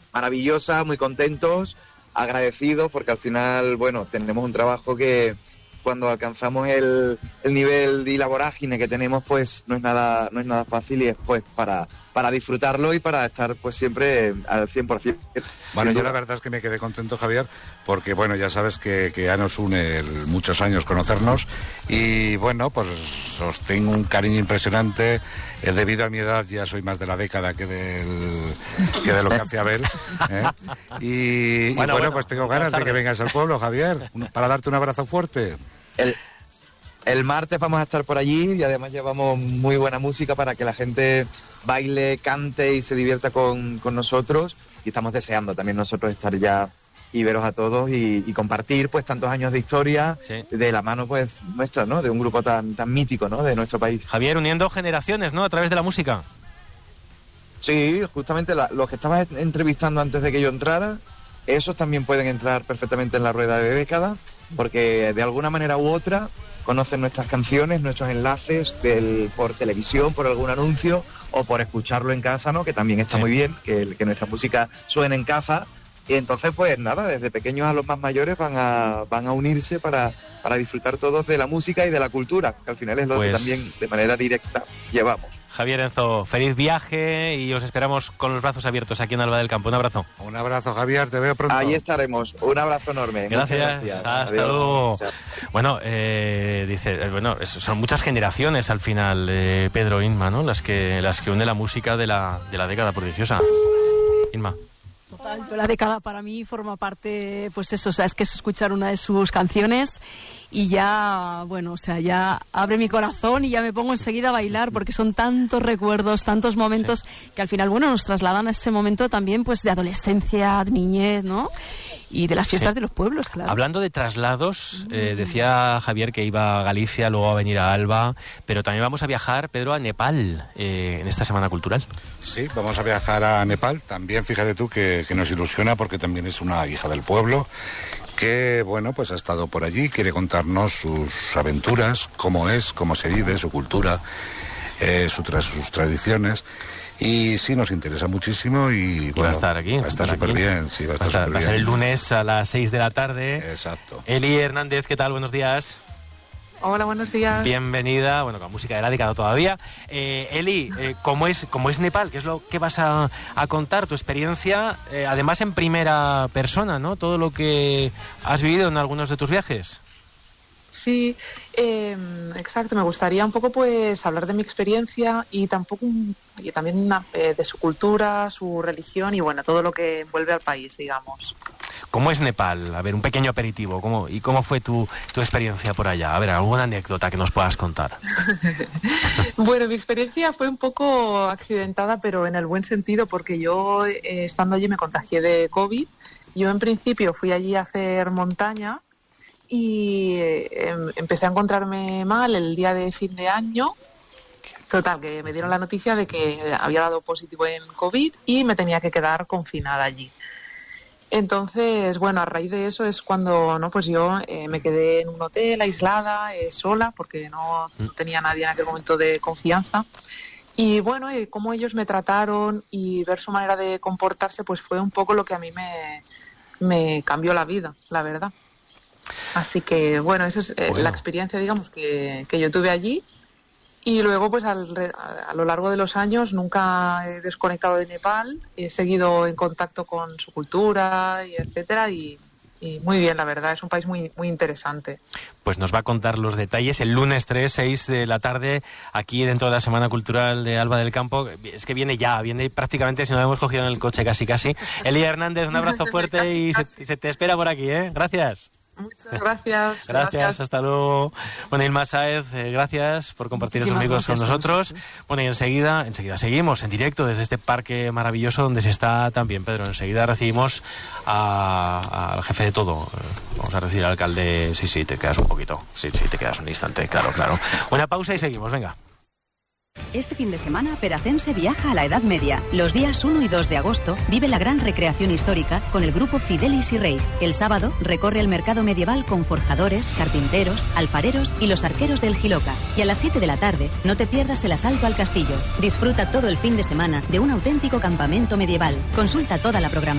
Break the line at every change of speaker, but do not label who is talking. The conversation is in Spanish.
maravillosa, muy contentos, agradecidos, porque al final, bueno, tenemos un trabajo que cuando alcanzamos el nivel de la vorágine que tenemos, pues no es nada fácil, y es pues para disfrutarlo y para estar pues siempre al 100%.
Bueno, yo la verdad es que me quedé contento, Javier, porque bueno, ya sabes que ya nos une muchos años conocernos, y bueno, pues os tengo un cariño impresionante. Debido a mi edad ya soy más de la década que de lo que hacía Abel, ¿eh? Y bueno, pues tengo ganas de que vengas al pueblo, Javier, para darte un abrazo fuerte.
El martes vamos a estar por allí, y además llevamos muy buena música para que la gente baile, cante y se divierta con nosotros, y estamos deseando también nosotros estar ya y veros a todos y compartir pues tantos años de historia, sí, de la mano pues nuestra, ¿no? De un grupo tan mítico, ¿no? De nuestro país.
Javier, uniendo generaciones, ¿no? A través de la música.
Sí, justamente los que estabas entrevistando antes de que yo entrara, esos también pueden entrar perfectamente en la rueda de década, porque de alguna manera u otra conocen nuestras canciones, nuestros enlaces por televisión, por algún anuncio, o por escucharlo en casa, ¿no? Que también está muy bien, que nuestra música suene en casa. Y entonces, pues nada, desde pequeños a los más mayores van a unirse para disfrutar todos de la música y de la cultura, que al final es lo que también de manera directa llevamos.
Javier, Enzo, feliz viaje, y os esperamos con los brazos abiertos aquí en Alba del Campo. Un abrazo.
Un abrazo, Javier, te veo pronto.
Ahí estaremos. Un abrazo enorme.
Gracias. Hasta luego. Bueno, son muchas generaciones al final, Pedro, Inma, ¿no? Las que une la música de la década prodigiosa. Inma.
Total, la década para mí forma parte, pues eso, o sea, es que es escuchar una de sus canciones y ya, bueno, o sea, ya abre mi corazón y ya me pongo enseguida a bailar, porque son tantos recuerdos, tantos momentos, sí, que al final, bueno, nos trasladan a ese momento también, pues, de adolescencia, de niñez, ¿no? Y de las fiestas, sí, de los pueblos, claro.
Hablando de traslados, decía Javier que iba a Galicia, luego a venir a Alba, pero también vamos a viajar, Pedro, a Nepal en esta Semana Cultural.
Sí, vamos a viajar a Nepal. También fíjate tú que nos ilusiona, porque también es una hija del pueblo que, bueno, pues ha estado por allí, quiere contarnos sus aventuras, cómo se vive, su cultura, sus tradiciones. Y sí, nos interesa muchísimo, y bueno,
va a estar aquí.
Va a estar súper bien, sí, va a estar súper bien.
Va a ser el lunes a las 6 de la tarde.
Exacto.
Eli Hernández, ¿qué tal? Buenos días.
Hola, buenos días.
Bienvenida, bueno, con música de la década todavía. Eli, ¿cómo es Nepal? ¿Qué es lo que vas a contar? Tu experiencia, además en primera persona, ¿no? Todo lo que has vivido en algunos de tus viajes.
Sí, exacto. Me gustaría un poco pues hablar de mi experiencia y también de su cultura, su religión y bueno, todo lo que envuelve al país, digamos.
¿Cómo es Nepal? A ver, un pequeño aperitivo. ¿Cómo fue tu experiencia por allá? A ver, alguna anécdota que nos puedas contar.
Bueno, mi experiencia fue un poco accidentada, pero en el buen sentido, porque yo estando allí me contagié de COVID. Yo en principio fui allí a hacer montaña y empecé a encontrarme mal el día de fin de año. Total, que me dieron la noticia de que había dado positivo en COVID y me tenía que quedar confinada allí. Entonces, bueno, a raíz de eso es cuando pues yo me quedé en un hotel aislada, sola, porque no tenía nadie en aquel momento de confianza. Y bueno, cómo ellos me trataron y ver su manera de comportarse, pues fue un poco lo que a mí me cambió la vida, la verdad. Así que, bueno, esa es la experiencia, digamos, que yo tuve allí. Y luego, pues a lo largo de los años, nunca he desconectado de Nepal. He seguido en contacto con su cultura, y etcétera, y muy bien, la verdad. Es un país muy, muy interesante.
Pues nos va a contar los detalles el lunes 6 de la tarde, aquí dentro de la Semana Cultural de Alba del Campo. Es que viene prácticamente, si no lo hemos cogido en el coche casi. Eli Hernández, un abrazo fuerte casi. Se te espera por aquí, ¿eh? Gracias.
Muchas gracias.
Gracias, hasta luego. Bueno, Ilma Sáez, gracias por compartir estos minutos con nosotros. Bueno, y enseguida seguimos en directo desde este parque maravilloso donde se está también, Pedro. Enseguida recibimos al jefe de todo. Vamos a recibir al alcalde. Sí, te quedas un poquito. Sí, te quedas un instante, claro. Una pausa y seguimos, venga.
Este fin de semana, Peracense viaja a la Edad Media. Los días 1 y 2 de agosto vive la gran recreación histórica con el grupo Fidelis y Rey. El sábado recorre el mercado medieval con forjadores, carpinteros, alfareros y los arqueros del Jiloca. Y a las 7 de la tarde no te pierdas el asalto al castillo. Disfruta todo el fin de semana de un auténtico campamento medieval. Consulta toda la programación